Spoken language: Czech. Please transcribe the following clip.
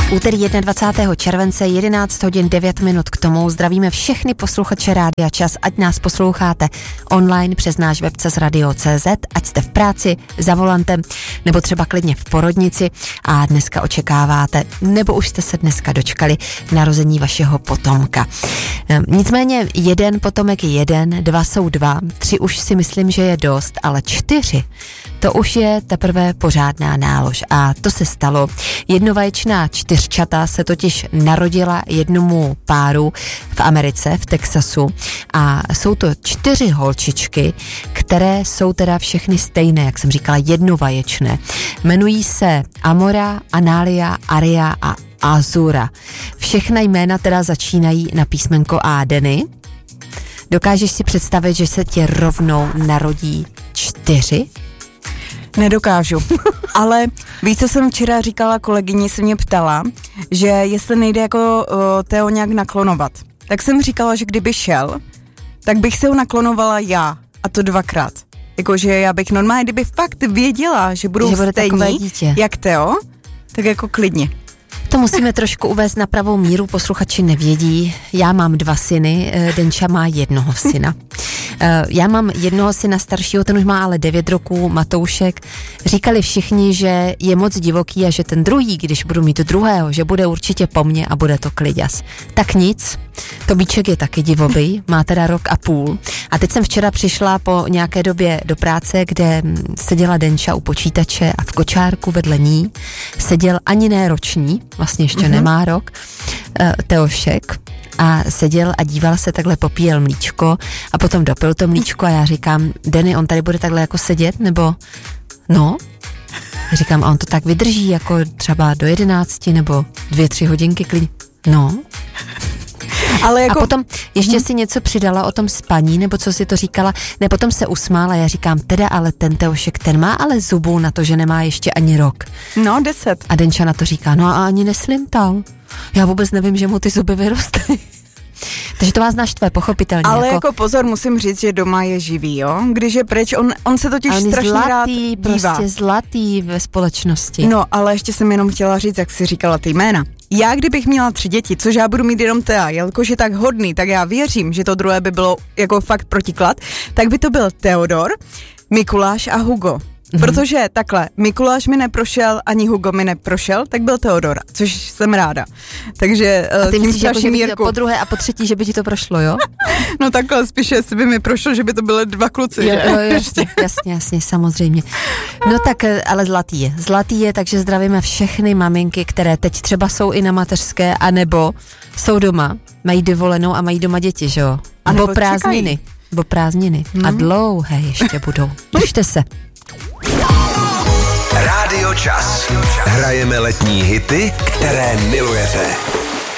Úterý 21. července 11 hodin 9 minut k tomu. Zdravíme všechny posluchače Rádia Čas, ať nás posloucháte online přes náš web Radio.cz, ať jste v práci, za volantem, nebo třeba klidně v porodnici a dneska očekáváte, nebo už jste se dneska dočkali narození vašeho potomka. Nicméně jeden potomek je jeden, dva jsou dva, 3 už si myslím, že je dost, ale 4, to už je teprve pořádná nálož. A to se stalo. Jednovaječná čtyřčata se totiž narodila jednomu páru v Americe, v Texasu. A jsou to 4 holčičky, které jsou teda všechny stejné, jak jsem říkala, jednovaječné. Jmenují se Amora, Analia, Aria a Azura. Všechna jména teda začínají na písmenko A. Denny. Dokážeš si představit, že se tě rovnou narodí 4? Nedokážu, ale víš, co jsem včera říkala, kolegyni se mě ptala, že jestli nejde jako Teo nějak naklonovat. Tak jsem říkala, že kdyby šel, tak bych se ho naklonovala já, a to 2krát. Jakože já bych normálně, kdyby fakt věděla, že budou stejní jak Teo, tak jako klidně. To musíme trošku uvést na pravou míru, posluchači nevědí. Já mám 2 syny, Denča má 1 syna. Já mám 1 syna staršího, ten už má ale 9 roků, Matoušek. Říkali všichni, že je moc divoký a že ten druhý, když budu mít druhého, že bude určitě po mně a bude to kliďas. Tak nic, Tobíček je taky divobý, má teda 1,5 roku. A teď jsem včera přišla po nějaké době do práce, kde seděla Denča u počítače a v kočárku vedle ní seděl ani ne roční, vlastně ještě nemá rok, Teošek. A seděl a díval se, takhle popíjel mlíčko a potom dopil to mlíčko a já říkám, Denny, on tady bude takhle jako sedět, nebo no? Říkám, a on to tak vydrží jako třeba do 11 nebo 2-3 hodinky klidně. No. Ale jako... A potom ještě si něco přidala o tom spaní, nebo co si to říkala, ne, potom se usmála, já říkám, teda ale ten Teošek, ten má ale zubů na to, že nemá ještě ani rok. No, 10. A Denča na to říká, no a ani neslintal. Já vůbec nevím, že mu ty zuby vyrostly. Takže to vás naštve, pochopitelně. Ale jako pozor, musím říct, že doma je živý, jo? Když je pryč, on se totiž strašně zlatý, rád dívá. Prostě zlatý ve společnosti. No, ale ještě jsem jenom chtěla říct, jak jsi říkala ty jména. Já kdybych měla 3 děti, což já budu mít jenom Tea, jelikož je tak hodný, tak já věřím, že to druhé by bylo jako fakt protiklad, tak by to byl Teodor, Mikuláš a Hugo. Protože takhle, Mikuláš mi neprošel, ani Hugo mi neprošel, tak byl Teodor, což jsem ráda. Takže a ty myslíš, jako, že by po druhé a po třetí, že by ti to prošlo, jo? No takhle, spíše jestli by mi prošlo, že by to byly 2 kluci. Jo, jasně, samozřejmě. No tak, ale zlatý je, takže zdravíme všechny maminky, které teď třeba jsou i na mateřské, anebo jsou doma, mají dovolenou a mají doma děti, že jo? Bo prázdniny. A dlouhé ještě budou. Držte se. Rádio Čas. Hrajeme letní hity, které milujete.